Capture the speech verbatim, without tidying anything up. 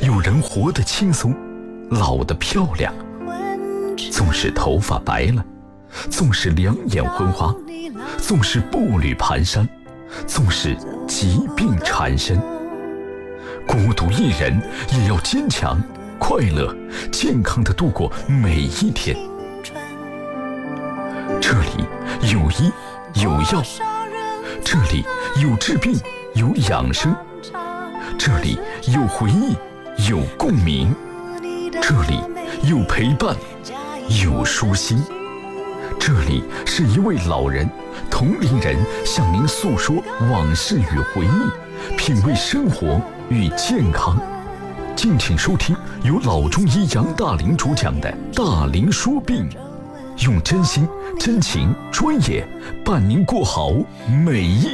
有人活得轻松，老得漂亮。纵使头发白了，纵使两眼昏花，纵使步履蹒跚，纵使疾病缠身，孤独一人也要坚强、快乐、健康地度过每一天。这里有医有药，这里有治病有养生，这里有回忆有共鸣，这里有陪伴有舒心。这里是一位老人同龄人向您诉说往事与回忆，品味生活与健康。敬请收听由老中医杨大林主讲的大林说病，用真心真情专业伴您过好每一